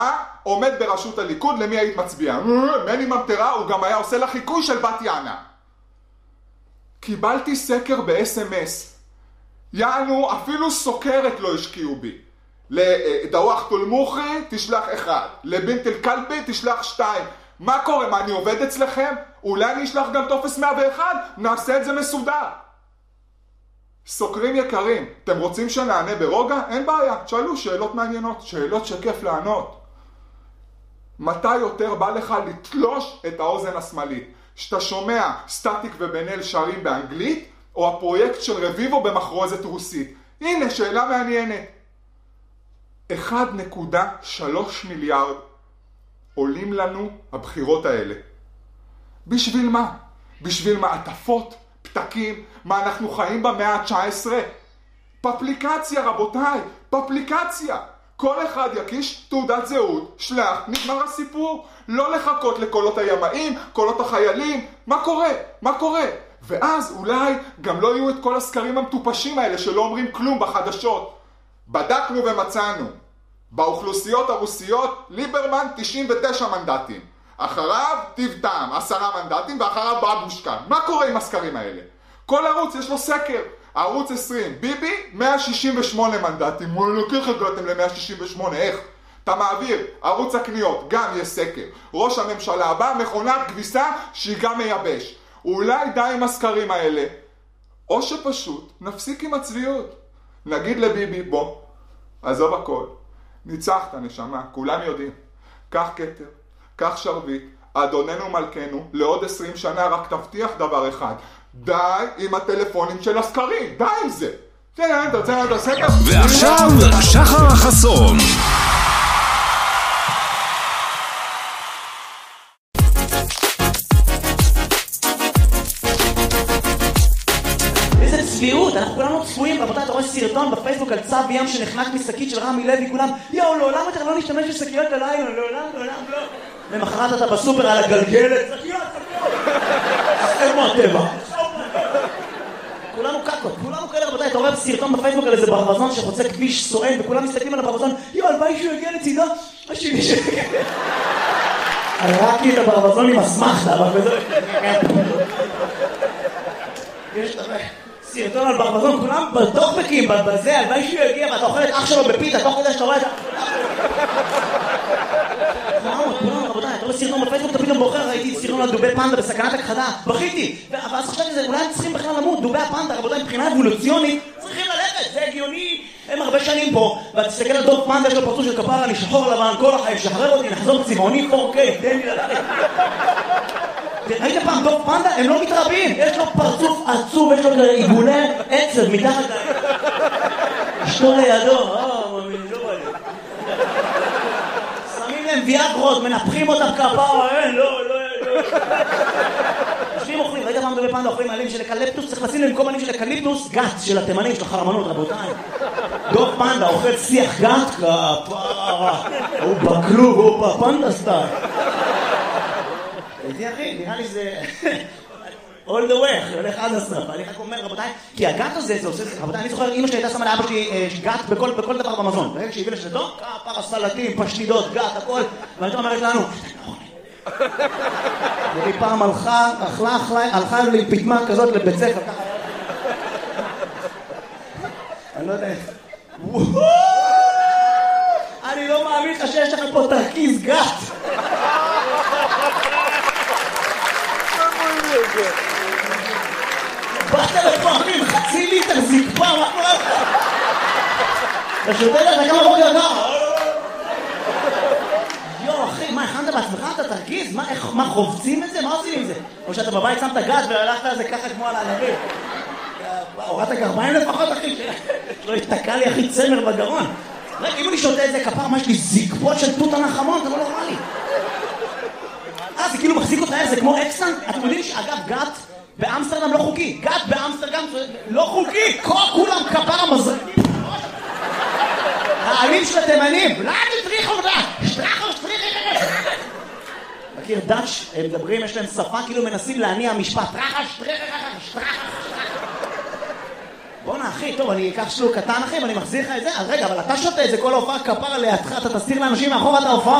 עומד בראשות הליכוד, למי היית מצביעה? מני ממטרה, הוא גם היה עושה לה חיקוי של בת יענה. קיבלתי סקר ב-SMS. יענו, אפילו סוקרת לא השקיעו בי. לדווח תולמוכי תשלח 1, לבינט אל קלבי תשלח 2. מה קורה? מה, אני עובד אצלכם? אולי אני אשלח גם טופס 101? נעשה את זה מסודר. סוקרים יקרים, אתם רוצים שנענה ברוגע? אין בעיה, תשאלו שאלות מעניינות, שאלות שכיף לענות. מתי יותר בא לך לתלוש את האוזן השמאלית? שאתה שומע סטטיק ובן אל שרים באנגלית, או הפרויקט של רביבו במחרוזת רוסית? הנה, שאלה מעניינת. 1.3 מיליארד עולים לנו הבחירות האלה. בשביל מה? בשביל מעטפות, פתקים, מה אנחנו חיים במאה ה-19? פפליקציה רבותיי, פפליקציה. כל אחד יקיש תעודת זהות, שלח, נגמר הסיפור. לא לחכות לקולות הימאים, קולות החיילים. מה קורה? מה קורה? ואז אולי גם לא יהיו את כל הסקרים המטופשים האלה שלא אומרים כלום בחדשות. בדקנו ומצאנו. באוכלוסיות הרוסיות, ליברמן 99 מנדטים. אחריו טיבטם 10 מנדטים, ואחריו בבושקן. מה קורה עם הסקרים האלה? כל ערוץ יש לו סקר. ערוץ 20, ביבי 168 מנדטים. איך הגעתם ל-168? איך? אתה מעביר, ערוץ הקניות, גם יש סקר. ראש הממשלה הבא, מכונת כביסה שהיא גם מייבש. אולי די עם הסקרים האלה, או שפשוט נפסיק עם הצביעות. נגיד לביבי, בוא, עזוב הכל. ניצחת נשמה, כולם יודעים. קח כתר, קח שרביט, אדוננו מלכנו, לעוד 20 שנה רק תבטיח דבר אחד. די עם הטלפונים של הסקרים, די עם זה. ועכשיו שחר החסון. צביעות, אנחנו כולנו צפויים, רבותיי, אתה רואה סרטון בפייסבוק על צו ים שנחנק משקית של רמי לוי, כולם, יאו, לעולם אתה לא נשתמש בשקיות הלילה, לעולם לא. למחרת אתה בסופר על הגלגלת, שקיות. איפה הטבע? כולנו קקות, כולנו כאלה, רבותיי, אתה רואה סרטון בפייסבוק על איזה ברווזון שחוצה כביש סואן, וכולם מסתכלים על הברווזון, יאו, הלוואי שהוא יגיע לצידו, השני שיגיע. הראקתי את הברווזון עם אסמכתה, אבל בזה... יש דבר... סרטון על ברווזון, כולם בטוקבקים, בזה, הלוואי שהוא יגיע, ואתה אוכל את אח שלו בפיתה, תוך כדי שאתה רואה את ה... כולם, רבותיי, אתה רואה סרטון בפייסבוק, אתה פתאום בוחר, ראיתי סרטון על דובי פנדה בסכנת הכחדה, בכיתי, ואז חשבתי שזה, אולי הם צריכים בכלל למות, דובי הפנדה, רבותיי, מבחינה אבולוציונית, צריכים ללכת, זה הגיוני, הם הרבה שנים פה, ותסתכל על דוב פנדה, יש לו פרצוף של כפרה, אני שחור לבן, כל החיים, שחרר אותי, נחזור צבעוני, 4K, תן לי ללכת. ראית פעם דוב פנדה? הם לא מתרבים, יש לו פרצוף עצוב, יש לו עיגולי עצב מתחת אשתו לידו, לא בלי שמים להם ויאגרות, מנפחים אותם כפרה, לא יושבים אוכלים, ראית פעם דובי פנדה אוכלים עלים של אקליפטוס, צריך לשים להם כל עלים של אקליפטוס, גת של התימנים, של החרמנות, רבותיי. דוב פנדה אוכל שיח גת, כפרה, הוא בכלוב, הוא בפנדה סטייל. זה אחי, נראה לי זה... all the way, הולך עד הסוף. אני רק אומר, רבותיי, כי הגת הזה, זה עושה... רבותיי, אני זוכר, אמא שלי הייתה שמה לאבא שלי גת בכל דבר במזון. ברגע שהביא לשדו, כפרה, סלטים, פשטידות, גת, הכל. ואני אומרת לנו, והיא פעם הלכה לי פתמה כזאת לבית ספר, ככה... אני לא יודע... אני לא מאמין לך שיש לך פה תרכיז גת. באת לפעמים חצי ליטר זקפה, מה קורה לך? אתה שותה לך כמה בוקר ככה? יו אחי, מה הכנת בעצמך? אתה תרגיז? מה חובצים את זה? מה עושים עם זה? או שאתה בבית שמת גת והלכת על זה ככה כמו על הענבים? הורדת גרביים לפחות אחי? לא יתקע לי אחי צמר בגרון. רגע, אם אני שותה את זה כפר, מה יש לי זקפות של תות הנחמון? אתה לא נורמלי. זה כאילו מחזיק אותך, זה כמו אקסטנט. אתם יודעים שאגב גת באמסטרדם לא חוקי. גת באמסטרדם לא חוקי. כולם כפר המזרק. העלים של התימנים. לא, תטריחו אותה. שטרחו. מכיר דאץ', הם מדברים, יש להם שפה כאילו מנסים להניע משפט. טרחה. בוא'נה אחי, טוב, אני אקח שלוק קטן אחי, ואני מחזיר לך את זה, אז רגע, אבל אתה שותה את זה כל ההופעה כפרה לידך, אתה תסתיר לאנשים מאחור את ההופעה,